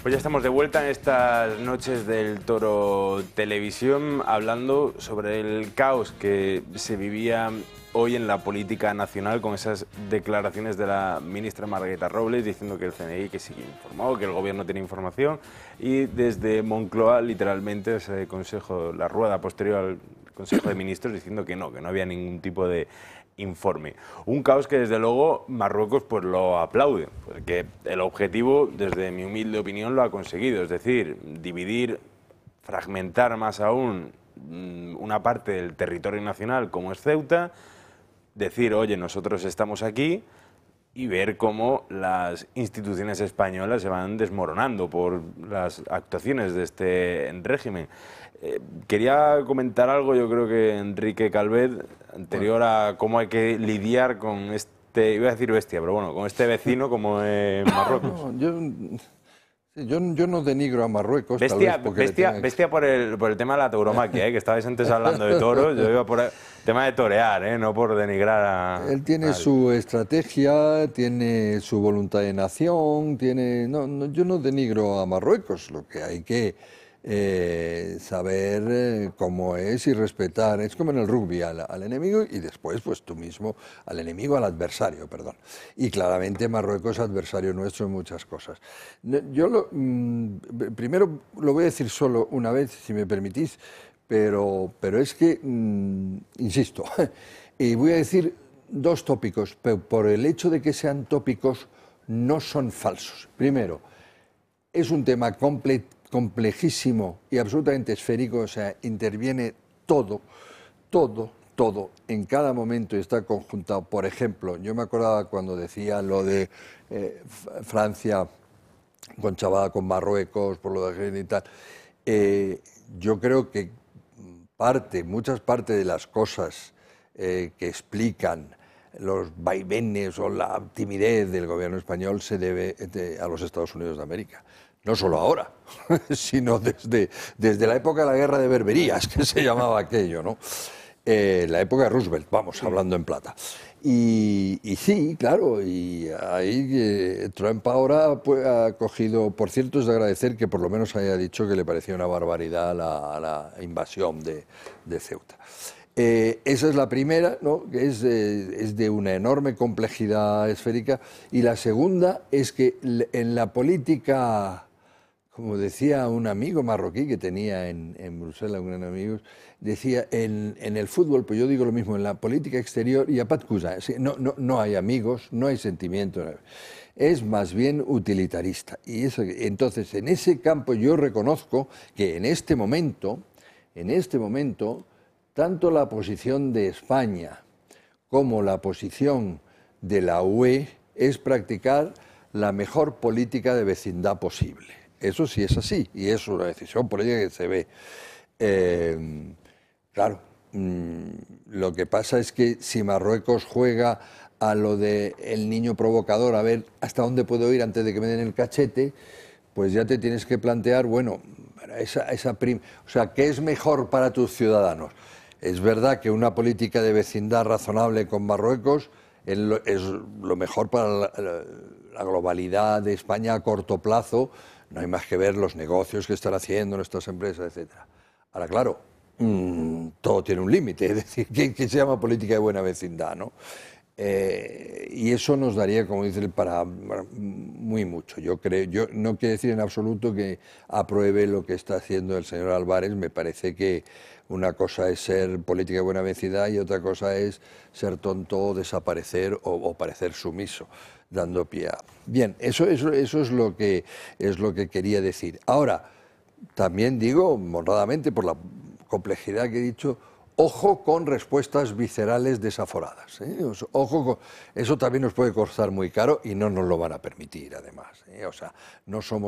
Pues ya estamos de vuelta en estas noches del Toro Televisión hablando sobre el caos que se vivía hoy en la política nacional con esas declaraciones de la ministra Margarita Robles diciendo que el CNI que sigue informado, que el gobierno tiene información, y desde Moncloa literalmente ese consejo, la rueda posterior al Consejo de Ministros diciendo que no había ningún tipo de informe. Un caos que desde luego Marruecos pues lo aplaude, porque el objetivo, desde mi humilde opinión, lo ha conseguido, es decir, dividir, fragmentar más aún una parte del territorio nacional como es Ceuta, decir, oye, nosotros estamos aquí, y ver cómo las instituciones españolas se van desmoronando por las actuaciones de este régimen. Quería comentar algo, yo creo que Enrique Calvet, anterior a cómo hay que lidiar con este, iba a decir bestia, pero bueno, con este vecino como Marruecos. No, yo no denigro a Marruecos. Bestia, tal vez bestia por el tema de la tauromaquia, que estabais antes hablando de toros, yo iba por el tema de torear, no por denigrar a... Él tiene su estrategia, tiene su voluntad de nación, yo no denigro a Marruecos, lo que hay que saber cómo es y respetar. Es como en el rugby, al enemigo y después pues tú mismo al enemigo, al adversario, perdón. Y claramente Marruecos es adversario nuestro en muchas cosas. Yo primero lo voy a decir solo una vez, si me permitís, pero es que, insisto, y voy a decir dos tópicos, pero por el hecho de que sean tópicos no son falsos. Primero, es un tema complejísimo y absolutamente esférico, o sea, interviene todo, en cada momento está conjuntado. Por ejemplo, yo me acordaba cuando decía lo de Francia conchavada con Marruecos, por lo de Argelia y tal. Yo creo que muchas partes de las cosas que explican los vaivenes o la timidez del gobierno español se debe a los Estados Unidos de América. No solo ahora, sino desde la época de la Guerra de Berberías, que se llamaba aquello, ¿no? La época de Roosevelt, vamos, hablando en plata. Y sí, claro, y ahí Trump ahora pues, ha cogido, por cierto, es de agradecer que por lo menos haya dicho que le parecía una barbaridad la invasión de Ceuta. Esa es la primera, ¿no? Que es de una enorme complejidad esférica, y la segunda es que en la política, como decía un amigo marroquí que tenía en Bruselas, un gran amigo, decía, en el fútbol, pues yo digo lo mismo, en la política exterior, y a pat cousin, no hay amigos, no hay sentimiento, es más bien utilitarista. Y entonces, en ese campo yo reconozco que en este momento, tanto la posición de España como la posición de la UE es practicar la mejor política de vecindad posible. Eso sí es así, y es una decisión política que se ve. Claro, lo que pasa es que si Marruecos juega a lo de el niño provocador, a ver hasta dónde puedo ir antes de que me den el cachete, pues ya te tienes que plantear, bueno, o sea, ¿qué es mejor para tus ciudadanos? Es verdad que una política de vecindad razonable con Marruecos es lo mejor para la globalidad de España a corto plazo. No hay más que ver los negocios que están haciendo nuestras empresas, etc. Ahora, claro, todo tiene un límite, es decir, que se llama política de buena vecindad, ¿no? Y eso nos daría, como dice, para muy mucho. Yo no quiero decir en absoluto que apruebe lo que está haciendo el señor Álvarez. Me parece que una cosa es ser política de buena vecindad y otra cosa es ser tonto, desaparecer o parecer sumiso, dando pie a... Bien, eso es lo que quería decir. Ahora, también digo, honradamente, por la complejidad que he dicho, ojo con respuestas viscerales desaforadas. Ojo eso también nos puede costar muy caro y no nos lo van a permitir, además. O sea, no somos